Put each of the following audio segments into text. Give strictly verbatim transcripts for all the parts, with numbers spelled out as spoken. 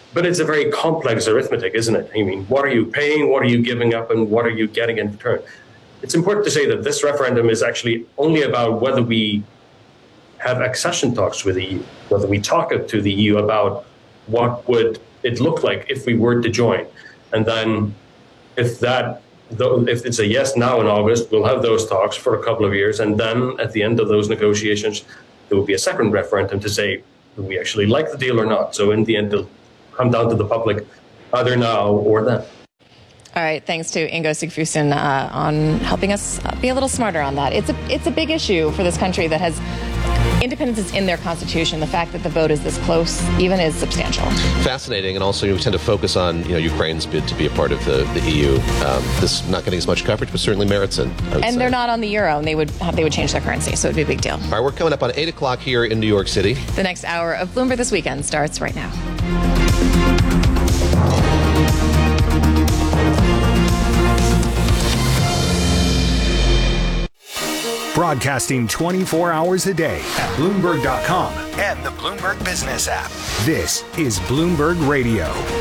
But it's a very complex arithmetic, isn't it? I mean, what are you paying, what are you giving up, and what are you getting in return? It's important to say that this referendum is actually only about whether we have accession talks with the E U, whether we talk to the E U about what would it look like if we were to join. And then if that, if it's a yes now in August, we'll have those talks for a couple of years. And then at the end of those negotiations, there will be a second referendum to say, do we actually like the deal or not? So in the end, it'll come down to the public, either now or then. All right. Thanks to Ingo Sigfusson uh, on helping us be a little smarter on that. It's a it's a big issue for this country that has independence is in their constitution. The fact that the vote is this close even is substantial. Fascinating. And also we tend to focus on, you know, Ukraine's bid to be a part of the, the E U. Um, this not getting as much coverage, but certainly merits it. And say. They're not on the euro, and they would have, they would change their currency, so it would be a big deal. All right, we're coming up on eight o'clock here in New York City. The next hour of Bloomberg This Weekend starts right now. Broadcasting twenty-four hours a day at Bloomberg dot com and the Bloomberg Business app. This is Bloomberg Radio.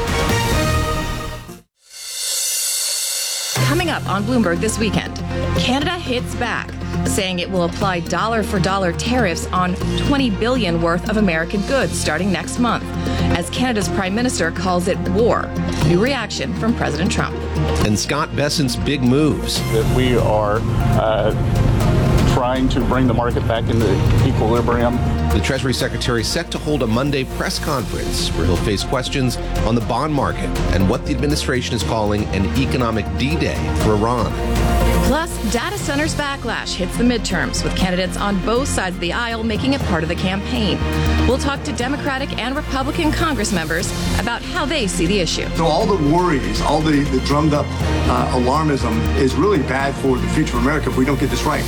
Coming up on Bloomberg This Weekend, Canada hits back, saying it will apply dollar-for-dollar tariffs on twenty billion dollars worth of American goods starting next month, as Canada's Prime Minister calls it war. New reaction from President Trump. And Scott Bessent's big moves. That we are uh, trying to bring the market back into equilibrium. The Treasury Secretary set to hold a Monday press conference where he'll face questions on the bond market and what the administration is calling an economic D-Day for Iran. Plus, data centers backlash hits the midterms, with candidates on both sides of the aisle making it part of the campaign. We'll talk to Democratic and Republican Congress members about how they see the issue. So all the worries, all the, the drummed up uh, alarmism is really bad for the future of America if we don't get this right.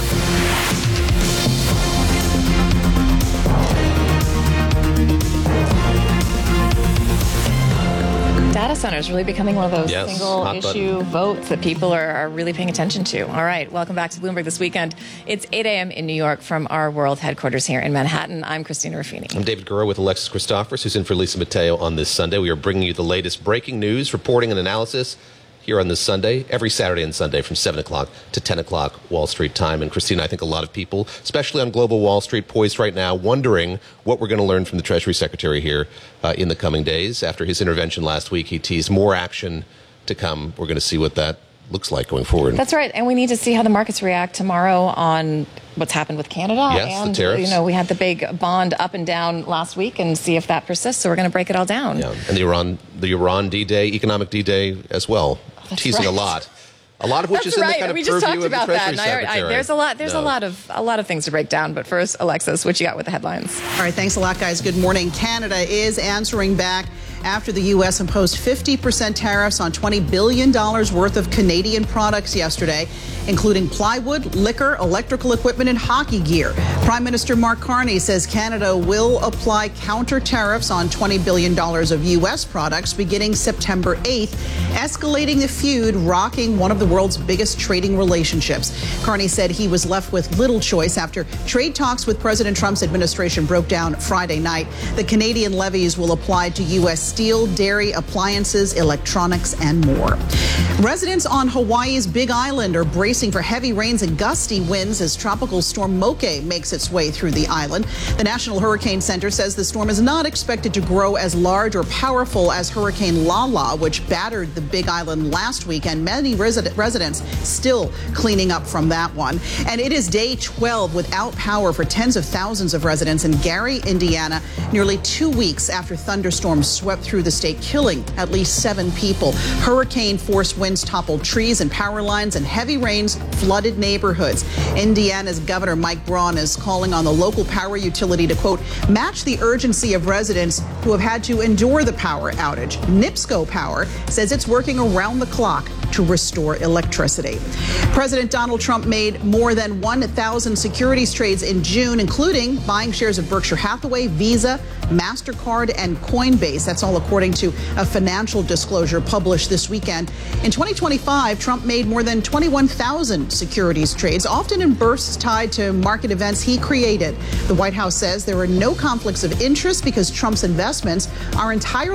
Data centers really becoming one of those yes, single issue button. votes that people are, are really paying attention to. All right. Welcome back to Bloomberg This Weekend. It's eight a.m. in New York from our world headquarters here in Manhattan. I'm Christina Ruffini. I'm David Gura with Alexis Christophers, who's in for Lisa Mateo on this Sunday. We are bringing you the latest breaking news, reporting and analysis here on this Sunday, every Saturday and Sunday from seven o'clock to ten o'clock Wall Street time. And Christina, I think a lot of people, especially on global Wall Street, poised right now, wondering what we're going to learn from the Treasury Secretary here uh, in the coming days. After his intervention last week, he teased more action to come. We're going to see what that looks like going forward. That's right. And we need to see how the markets react tomorrow on what's happened with Canada. Yes, and, the tariffs. You know, we had the big bond up and down last week and see if that persists. So we're going to break it all down. Yeah. And the Iran, the Iran D-Day, economic D-Day as well. That's teasing right. a lot. A lot of which That's is in right. the kind of we just purview talked about of the Treasury that. And I, I, there's a lot. There's no. a lot of a lot of things to break down. But first, Alexis, what you got with the headlines? All right. Thanks a lot, guys. Good morning. Canada is answering back after the U S imposed fifty percent tariffs on twenty billion dollars worth of Canadian products yesterday, including plywood, liquor, electrical equipment, and hockey gear. Prime Minister Mark Carney says Canada will apply counter tariffs on twenty billion dollars of U S products beginning September eighth, escalating the feud rocking one of the world's biggest trading relationships. Carney said he was left with little choice after trade talks with President Trump's administration broke down Friday night. The Canadian levies will apply to U S steel, dairy, appliances, electronics, and more. Residents on Hawaii's Big Island are bracing for heavy rains and gusty winds as Tropical Storm Moke makes its way through the island. The National Hurricane Center says the storm is not expected to grow as large or powerful as Hurricane Lala, which battered the Big Island last week, and many resi- residents still cleaning up from that one. And it is day twelve without power for tens of thousands of residents in Gary, Indiana, nearly two weeks after thunderstorms swept through the state, killing at least seven people. Hurricane-force winds toppled trees and power lines, and heavy rains flooded neighborhoods. Indiana's Governor Mike Braun is calling on the local power utility to, quote, match the urgency of residents who have had to endure the power outage. NIPSCO Power says it's working around the clock to restore electricity. President Donald Trump made more than one thousand securities trades in June, including buying shares of Berkshire Hathaway, Visa, MasterCard, and Coinbase. That's all according to a financial disclosure published this weekend. In twenty twenty-five, Trump made more than twenty-one thousand securities trades, often in bursts tied to market events he created. The White House says there are no conflicts of interest because Trump's investments are entirely made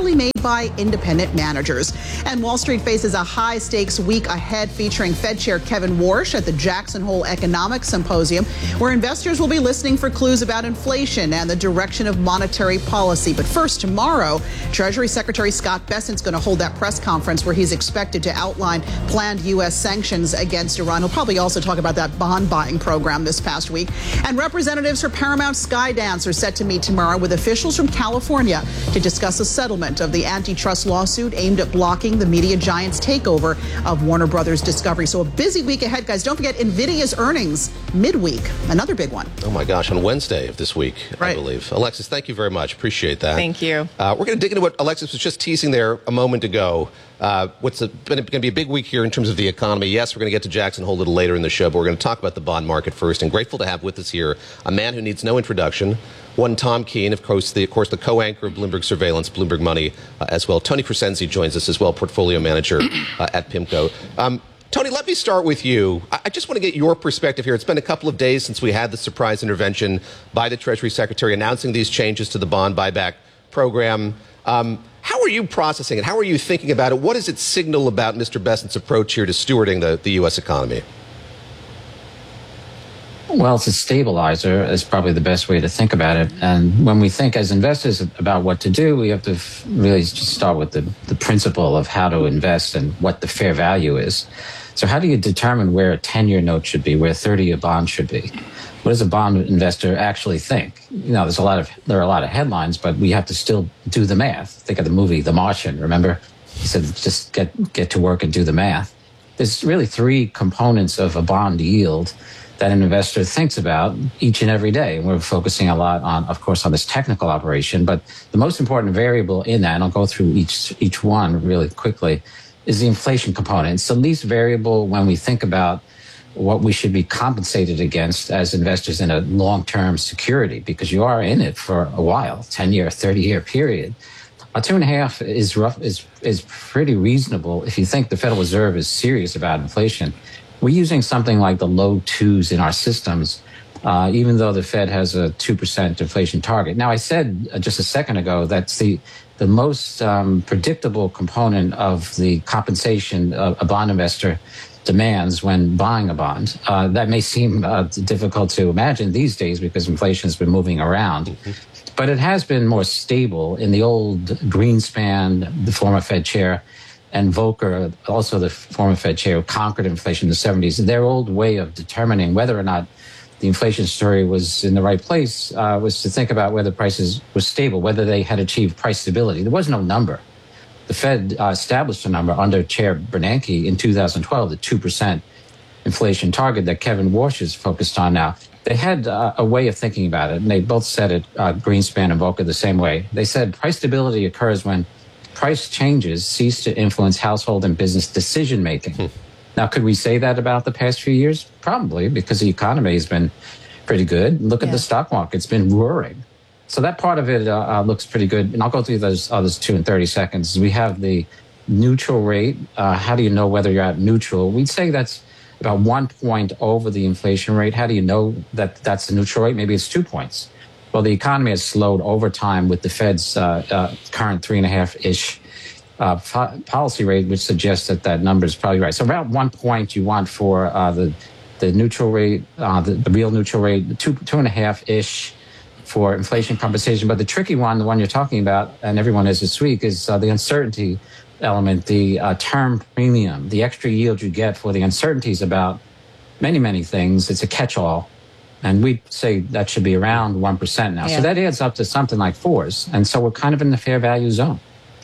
made by independent managers. And Wall Street faces a high-stakes week ahead featuring Fed Chair Kevin Warsh at the Jackson Hole Economic Symposium, where investors will be listening for clues about inflation and the direction of monetary policy. But first, tomorrow, Treasury Secretary Scott Bessent's going to hold that press conference where he's expected to outline planned U S sanctions against Iran. He'll probably also talk about that bond buying program this past week. And representatives for Paramount Skydance are set to meet tomorrow with officials from California to discuss a settlement of the antitrust lawsuit aimed at blocking the media giant's takeover of Warner Brothers Discovery. So a busy week ahead, guys. Don't forget NVIDIA's earnings midweek, another big one. Oh, my gosh, on Wednesday of this week, right. I believe. Alexis, thank you very much. Appreciate that. Thank you. Uh, we're going to dig into what Alexis was just teasing there a moment ago. Uh, what's going to be a big week here in terms of the economy. Yes, we're going to get to Jackson Hole a little later in the show, but we're going to talk about the bond market first. And grateful to have with us here a man who needs no introduction. One, Tom Keene, of course, the, of course, the co-anchor of Bloomberg Surveillance, Bloomberg Money uh, as well. Tony Crescenzi joins us as well, portfolio manager uh, at PIMCO. Um, Tony, let me start with you. I just want to get your perspective here. It's been a couple of days since we had the surprise intervention by the Treasury Secretary announcing these changes to the bond buyback program. Um, how are you processing it? How are you thinking about it? What does it signal about Mister Bessent's approach here to stewarding the, the U S economy? Well, it's a stabilizer is probably the best way to think about it. And when we think as investors about what to do, we have to f- really just start with the, the principle of how to invest and what the fair value is. So how do you determine where a ten-year note should be, where a thirty-year bond should be? What does a bond investor actually think? You know, there's a lot of there are a lot of headlines, but we have to still do the math. Think of the movie The Martian, remember? He said, just get get to work and do the math. There's really three components of a bond yield that an investor thinks about each and every day. And we're focusing a lot on, of course, on this technical operation, but the most important variable in that, and I'll go through each each one really quickly, is the inflation component. It's the least variable when we think about what we should be compensated against as investors in a long-term security, because you are in it for a while, ten-year, thirty-year period. A two and a half is rough, is is pretty reasonable if you think the Federal Reserve is serious about inflation. We're using something like the low twos in our systems, uh, even though the Fed has a two percent inflation target. Now, I said uh, just a second ago that's the the most um, predictable component of the compensation a, a bond investor demands when buying a bond. Uh, that may seem uh, difficult to imagine these days because inflation has been moving around. Mm-hmm. But it has been more stable. In the old Greenspan, the former Fed chair, and Volcker, also the former Fed chair, who conquered inflation in the seventies, their old way of determining whether or not the inflation story was in the right place uh, was to think about whether prices were stable, whether they had achieved price stability. There was no number. The Fed uh, established a number under Chair Bernanke in two thousand twelve, the two percent inflation target that Kevin Warsh is focused on now. They had uh, a way of thinking about it, and they both said it, uh, Greenspan and Volcker, the same way. They said price stability occurs when price changes cease to influence household and business decision-making. Hmm. Now, could we say that about the past few years? Probably, because the economy has been pretty good. Look yeah. at the stock market. It's been roaring. So that part of it uh, uh, looks pretty good. And I'll go through those others two in thirty seconds. We have the neutral rate. Uh, how do you know whether you're at neutral? We'd say that's about one point over the inflation rate. How do you know that that's the neutral rate? Maybe it's two points. Well, the economy has slowed over time with the Fed's uh, uh, current three and a half-ish uh, po- policy rate, which suggests that that number is probably right. So about one point you want for uh, the the neutral rate, uh, the, the real neutral rate, two two and a half-ish for inflation compensation. But the tricky one, the one you're talking about, and everyone is this week, is uh, the uncertainty element, the uh, term premium, the extra yield you get for the uncertainties about many, many things. It's a catch-all. And we say that should be around one percent now. Yeah. So that adds up to something like fours. And so we're kind of in the fair value zone.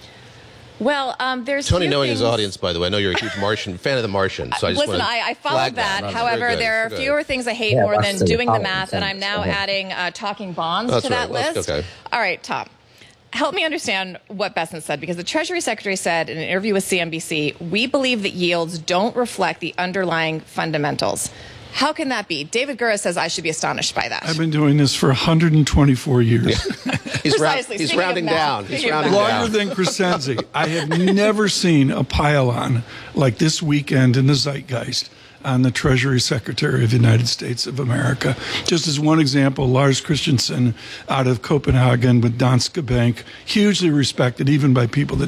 Well, um, there's Tony, knowing things... his audience, by the way, I know you're a huge Martian fan of The Martian. So I just Listen, I, I followed that. that. However, there are fewer things I hate yeah, more than doing the math, and I'm now adding uh, talking bonds That's to that right. list. Okay. All right, Tom. Help me understand what Bessent said, because the Treasury Secretary said in an interview with C N B C, we believe that yields don't reflect the underlying fundamentals. How can that be? David Gura says I should be astonished by that. I've been doing this for one hundred twenty-four years. Yeah. he's, ra- he's rounding down. He's rounding Longer down. than Crescenzi. I have never seen a pile-on like this weekend in the zeitgeist on the Treasury Secretary of the United States of America. Just as one example, Lars Christensen out of Copenhagen with Danske Bank, hugely respected even by people that